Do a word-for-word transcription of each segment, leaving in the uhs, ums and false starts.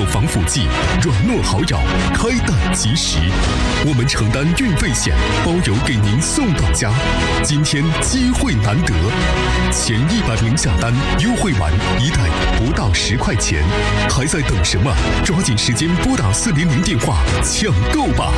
防腐剂，软糯好咬，开蛋及时。我们承担运费险，包邮给您送到家。今天机会难得，前一百名下单优惠完一袋不到十块钱，还在等什么？抓紧时间拨打四零零电话抢购吧！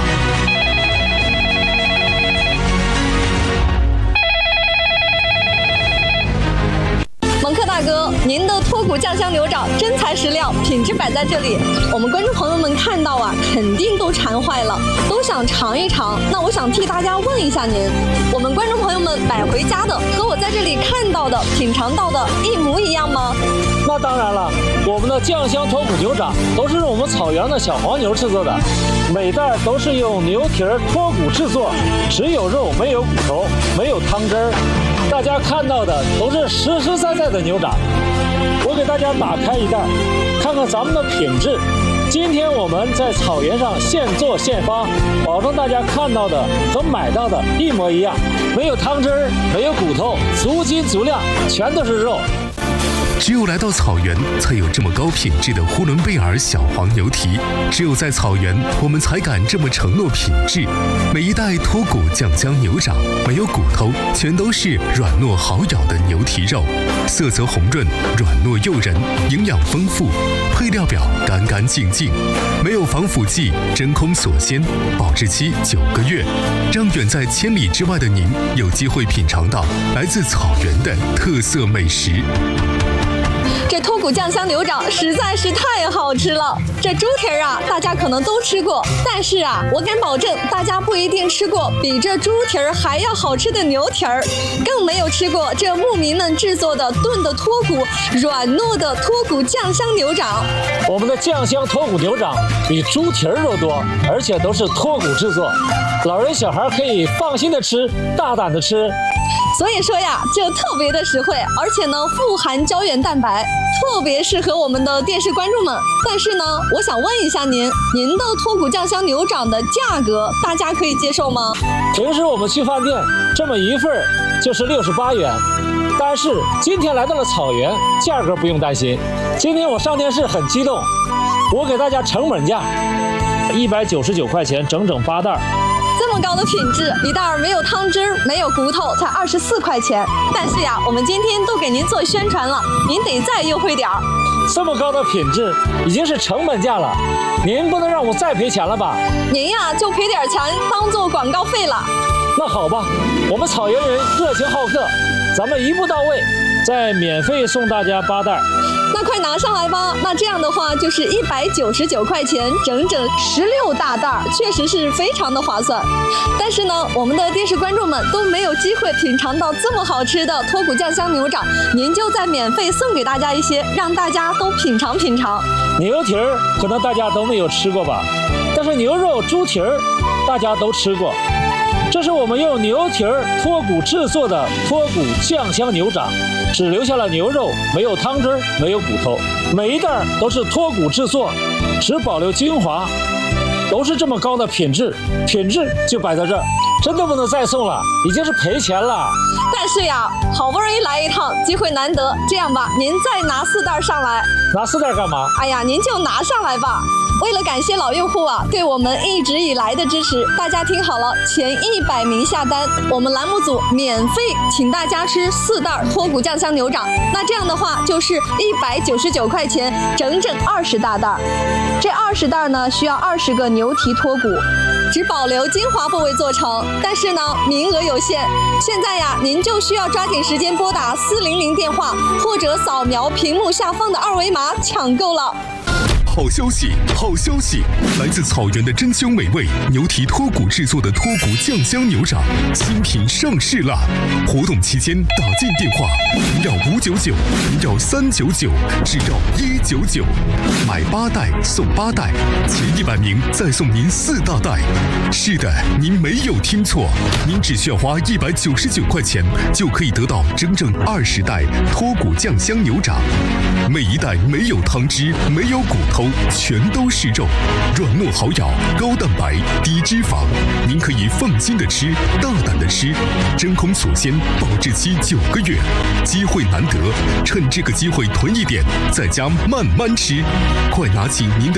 蒙克大哥，您的脱骨酱香牛掌真材实料，品质摆在这里，我们观众朋友们看到啊，肯定都馋坏了，都想尝一尝。那我想替大家问一下您，我们观众朋友们买回家的和我在这里看到的、品尝到的一模一样吗？ 那当然了，我们的酱香脱骨牛掌都是用我们草原的小黄牛制作的，每袋都是用牛蹄儿脱骨制作，只有肉没有骨头，没有汤汁儿。大家看到的都是实实在在的牛掌。我给大家打开一袋，看看咱们的品质。今天我们在草原上现做现发，保证大家看到的和买到的一模一样，没有汤汁儿，没有骨头，足斤足量，全都是肉。 只有来到草原，才有这么高品质的呼伦贝尔小黄牛蹄。只有在草原，我们才敢这么承诺品质。每一袋脱骨酱香牛掌，没有骨头，全都是软糯好咬的牛蹄肉，色泽红润，软糯诱人，营养丰富，配料表干干净净，没有防腐剂，真空锁鲜，保质期九个月，让远在千里之外的您有机会品尝到来自草原的特色美食。 这脱骨酱香牛掌实在是太好吃了。这猪蹄儿啊，大家可能都吃过，但是啊，我敢保证，大家不一定吃过比这猪蹄儿还要好吃的牛蹄儿，更没有吃过这牧民们制作的炖的脱骨、软糯的脱骨酱香牛掌。 我们的酱香脱骨牛掌比猪蹄儿肉多，而且都是脱骨制作，老人小孩可以放心的吃，大胆的吃。 所以说呀，这特别的实惠，而且呢富含胶原蛋白，特别适合我们的电视观众们。但是呢，我想问一下您，您的脱骨酱香牛掌的价格，大家可以接受吗？ 平时我们去饭店这么一份就是六十八元，但是今天来到了草原，价格不用担心。今天我上电视很激动，我给大家成本价一百九十九块钱，整整八袋。 这么高的品质，一袋没有汤汁，没有骨头，才二十四块钱。但是呀，我们今天都给您做宣传了，您得再优惠点儿。 这么高的品质已经是成本价了，您不能让我再赔钱了吧？ 您呀就赔点钱当做广告费了。 那好吧，我们草原人热情好客，咱们一步到位，再免费送大家八袋。 那快拿上来吧！那这样的话就是一百九十九块钱，整整十六大袋，确实是非常的划算。但是呢，我们的电视观众们都没有机会品尝到这么好吃的脱骨酱香牛掌，您就再免费送给大家一些，让大家都品尝品尝。 牛蹄儿可能大家都没有吃过吧，但是牛肉、猪蹄儿大家都吃过。这是我们用牛蹄儿脱骨制作的脱骨酱香牛掌，只留下了牛肉，没有汤汁，没有骨头，每一袋都是脱骨制作，只保留精华，都是这么高的品质，品质就摆在这儿，真的不能再送了，已经是赔钱了。 但是呀，好不容易来一趟，机会难得，这样吧，您再拿四袋上来。 拿四袋干嘛？ 哎呀，您就拿上来吧。为了感谢老用户啊对我们一直以来的支持，大家听好了，前一百名下单，我们栏目组免费请大家吃四袋脱骨酱香牛掌。那这样的话就是一百九十九块钱，整整二十大袋。这二十袋呢需要二十个牛蹄脱骨，只保留精华部位做成，但是呢名额有限。现在呀，您就需要抓紧时间拨打四零零电话，或者扫描屏幕下方的二维码抢购了。 好消息，好消息！来自草原的珍馐美味牛蹄脱骨制作的脱骨酱香牛掌新品上市啦！活动期间打进电话零幺五九九零幺三九九，只要一九九，买八袋送八袋，前一百名再送您四大袋。是的，您没有听错，您只需要花一百九十九块钱就可以得到整整二十袋脱骨酱香牛掌，每一袋没有汤汁，没有骨头。全都是肉，软糯好咬，高蛋白，低脂肪，您可以放心的吃，大胆的吃，真空锁鲜，保质期九个月，机会难得，趁这个机会囤一点，在家慢慢吃，快拿起您的